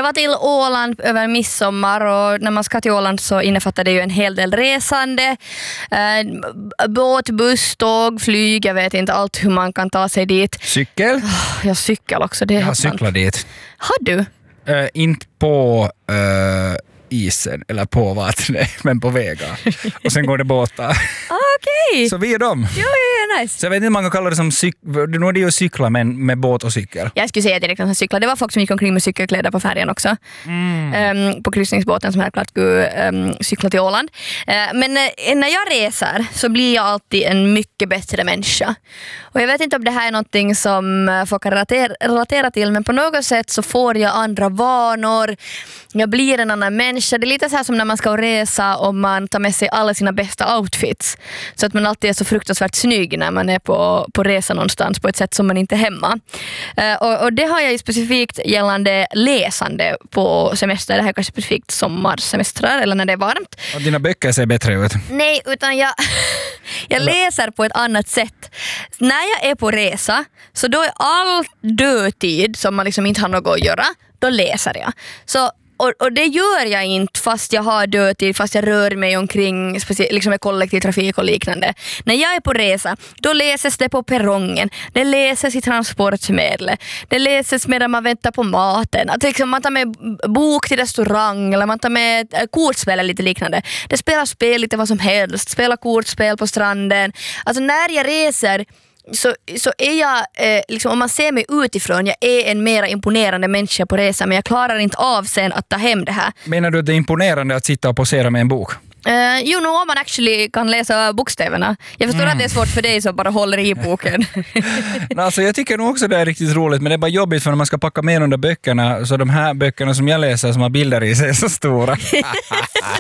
var till Åland över midsommar, och när man ska till Åland så innefattar det ju en hel del resande. Båt, buss, tåg, flyg, jag vet inte allt hur man kan ta sig dit. Cykel? Jag cykel också. Det är Jag har cyklat dit. Har du? Inte på isen eller på vattnet, men på vägar. Och sen går det båtar. Okej. Så vi är dem. Jo, nice. Så jag vet inte om man kan kalla det som nu är det ju cykla men med båt och cykel. Jag skulle säga direkt att jag cyklar. Det var folk som gick omkring med cykelkläder på färjan också. På kryssningsbåten som helt klart skulle cykla till Åland. Men när jag reser så blir jag alltid en mycket bättre människa. Och jag vet inte om det här är någonting som folk kan relatera till, men på något sätt så får jag andra vanor. Jag blir en annan människa. Det är lite så här som när man ska resa och man tar med sig alla sina bästa outfits. Så att man alltid är så fruktansvärt snygg när man är på resa någonstans på ett sätt som man inte är hemma. Och det har jag ju specifikt gällande läsande på semester. Det här är kanske specifikt sommarsemestrar eller när det är varmt. Och dina böcker ser bättre ut. Nej, utan jag läser på ett annat sätt. När jag är på resa så då är all dödtid som man liksom inte har något att göra, då läser jag. Så och det gör jag inte fast jag har dödtid, fast jag rör mig omkring liksom med kollektivtrafik och liknande. När jag är på resa, då läses det på perrongen. Det läses i transportmedel. Det läses medan man väntar på maten. Att liksom man tar med bok till restaurang eller man tar med kortspel eller lite liknande. Det spelar spel lite vad som helst. Spela kortspel på stranden. Alltså när jag reser så är jag, liksom, om man ser mig utifrån, jag är en mer imponerande människa på resa, men jag klarar inte av sen att ta hem det här. Menar du att det är imponerande att sitta och posera med en bok? Jo, nu om man actually kan läsa bokstäverna. Jag förstår att det är svårt för dig som bara håller i boken. Alltså, jag tycker nog också det är riktigt roligt, men det är bara jobbigt för när man ska packa med de där böckerna, så de här böckerna som jag läser som har bilder i sig är så stora.